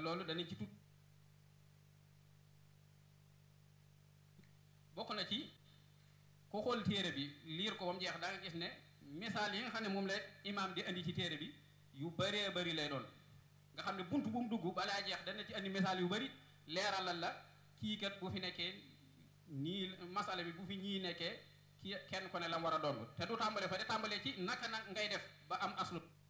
loolu danañ ci tut bokk na ci ku xool téere bi liir ko ba mu jeex da nga gis ne misaal yi nga xam ne moom la imaam di andi ci téere bi yu bëree bëri lay doon nga xam ne bunt bu mu dugg balaa jeex dana ci andi misaal yu bëri leeralal la kii kat bu fi nekkee nii masala bi bu fi ñii nekkee kii kenn ko ne la mu war a doon te du tàmbale fa de tàmbalee ci naka nag ngay def ba am aslu